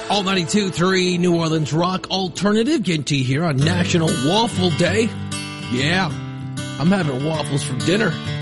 All 92.3 New Orleans Rock Alternative getting to you here on National Waffle Day. Yeah, I'm having waffles for dinner.